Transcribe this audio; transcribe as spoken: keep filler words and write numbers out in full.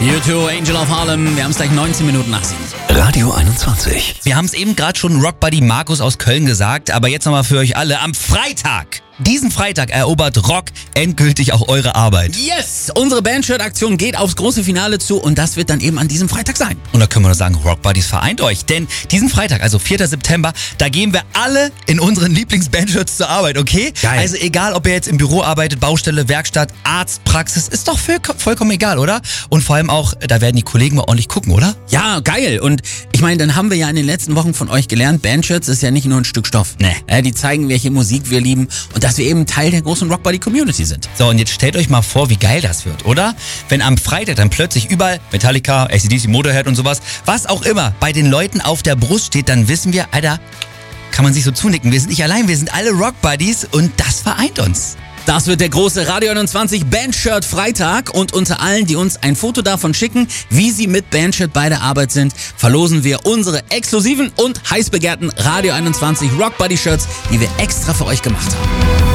U zwei, Angel of Harlem. Wir haben es gleich neunzehn Minuten nach sieben. Radio einundzwanzig. Wir haben es eben gerade schon Rock Buddy Markus aus Köln gesagt, aber jetzt nochmal für euch alle. Am Freitag, diesen Freitag erobert Rock endgültig auch eure Arbeit. Yes! Unsere Bandshirt-Aktion geht aufs große Finale zu und das wird dann eben an diesem Freitag sein. Und da können wir nur sagen, Rock Buddies vereint euch. Denn diesen Freitag, also vierter September, da gehen wir alle in unseren Lieblings-Bandshirts zur Arbeit, okay? Geil. Also egal, ob ihr jetzt im Büro arbeitet, Baustelle, Werkstatt, Arzt, Praxis, ist doch voll, vollkommen egal, oder? Und vor allem auch, da werden die Kollegen mal ordentlich gucken, oder? Ja, geil. Und ich meine, dann haben wir ja in den letzten Wochen von euch gelernt, Bandshirts ist ja nicht nur ein Stück Stoff. Nee. Äh, die zeigen, welche Musik wir lieben und dass wir eben Teil der großen Rock Buddy Community sind. So, und jetzt stellt euch mal vor, wie geil das wird, oder? Wenn am Freitag dann plötzlich überall Metallica, A C D C, Motorhead und sowas, was auch immer, bei den Leuten auf der Brust steht, dann wissen wir, Alter, kann man sich so zunicken. Wir sind nicht allein, wir sind alle Rock Buddies und das vereint uns. Das wird der große Radio einundzwanzig Bandshirt Freitag und unter allen, die uns ein Foto davon schicken, wie sie mit Bandshirt bei der Arbeit sind, verlosen wir unsere exklusiven und heiß begehrten Radio einundzwanzig Rock Buddy Shirts, die wir extra für euch gemacht haben.